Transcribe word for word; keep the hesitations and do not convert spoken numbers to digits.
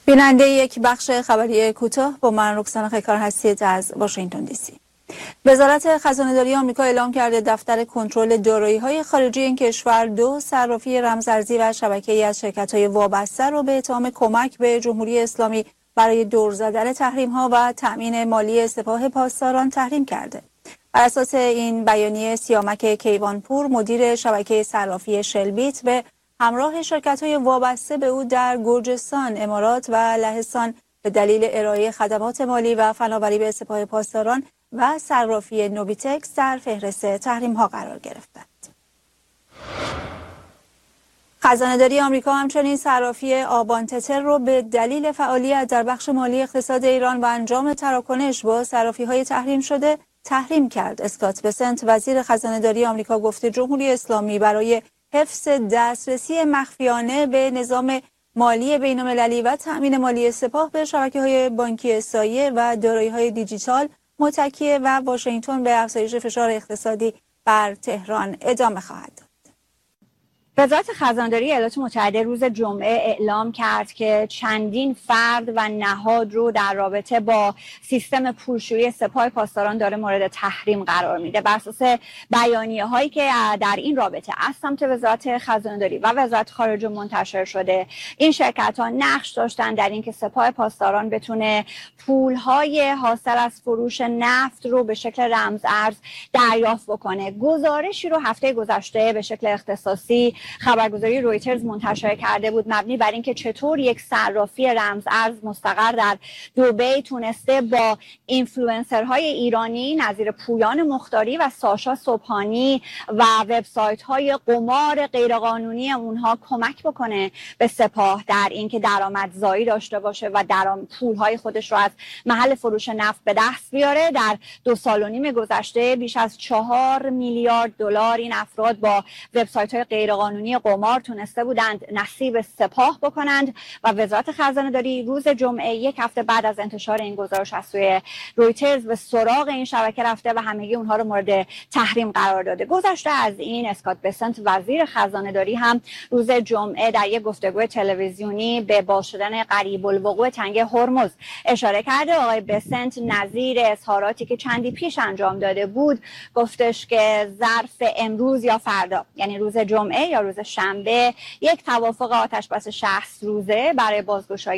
بیننده یک بخش خبری کوتاه با من رکسانا خیکار هستید از واشنگتن دی سی. وزارت خزانه‌داری آمریکا اعلام کرده دفتر کنترل دارایی‌های خارجی این کشور دو صرافی رمزارزی و شبکه‌ای از شرکت‌های وابسته را به اتهام کمک به جمهوری اسلامی برای دور زدن تحریم‌ها و تأمین مالی سپاه پاسداران تحریم کرده. بر اساس این بیانیه سیامک کیوانپور مدیر شبکه صرافی شلبیت به همراه شرکت‌های وابسته به او در گرجستان، امارات و لهستان به دلیل ارائه خدمات مالی و فناوری به سپاه پاسداران و صرافی نوبیتکس در فهرست تحریم‌ها قرار گرفتند. خزانه‌داری آمریکا همچنین صرافی آبانتتر را به دلیل فعالیت در بخش مالی اقتصاد ایران و انجام تراکنش با صرافی‌های تحریم شده تحریم کرد. اسکات بسنت وزیر خزانه‌داری آمریکا گفته جمهوری اسلامی برای حفظ دسترسی مخفیانه به نظام مالی بین‌المللی و تأمین مالی سپاه به شبکه‌های بانکی سایه و دارایی‌های دیجیتال متکیه و واشنگتن به افزایش فشار اقتصادی بر تهران ادامه خواهد داد. وزارت خزانه‌داری ایالات متحده روز جمعه اعلام کرد که چندین فرد و نهاد رو در رابطه با سیستم پولشویی سپاه پاسداران داره مورد تحریم قرار میده. بر اساس بیانیه‌هایی که در این رابطه از سمت وزارت خزانه‌داری و وزارت خارجه منتشر شده، این شرکت‌ها نقش داشتن در اینکه سپاه پاسداران بتونه پول‌های حاصل از فروش نفت رو به شکل رمزارز دریافت بکنه. گزارشی رو هفته گذشته به شکل اختصاصی خبرگزاری رویترز منتشر کرده بود مبنی بر اینکه چطور یک صرافی رمزارز مستقر در دبی تونسته با اینفلوئنسرهای ایرانی نظیر پویان مختاری و ساشا صبحانی و وبسایت‌های قمار غیرقانونی اونها کمک بکنه به سپاه در اینکه درآمدزایی داشته باشه و درآمد پول‌های خودش رو از محل فروش نفت به دست بیاره. در دو سال و نیم گذشته بیش از چهار میلیارد دلار این افراد با وبسایت‌های غیرقانونی قمار تونسته بودند نصیب سپاه بکنند و وزارت خزانه‌داری روز جمعه یک هفته بعد از انتشار این گزارش از سوی رویترز به سراغ این شبکه رفته و همگی اونها رو مورد تحریم قرار داده. گذشته از این اسکات بسنت وزیر خزانه‌داری هم روز جمعه در یک گفتگوی تلویزیونی به باز شدن قریب الوقوع تنگه هرمز اشاره کرده. آقای بسنت نظیر اظهاراتی که چندی پیش انجام داده بود گفتش که ظرف امروز یا فردا، یعنی روز جمعه یا روز شنبه، یک توافق آتش‌بس شصت روزه برای بازگشایی